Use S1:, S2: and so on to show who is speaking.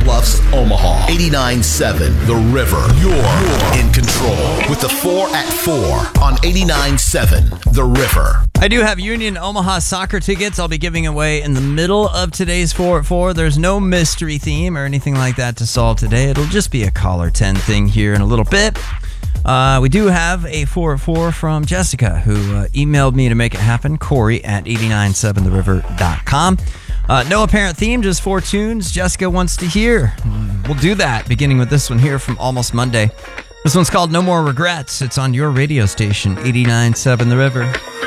S1: Bluffs, Omaha. 89.7 The River. You're in control with the 4 at 4 on 89.7 The River.
S2: I do have Union Omaha soccer tickets I'll be giving away in the middle of today's 4 at 4. There's no mystery theme or anything like that to solve today. It'll just be a caller 10 thing here in a little bit. We do have a 4 at 4 from Jessica, who emailed me to make it happen, Corey at 897theriver.com. No apparent theme, just 4 tunes Jessica wants to hear. We'll do that, beginning with this one here from Almost Monday. This one's called No More Regrets. It's on your radio station, 89.7 The River.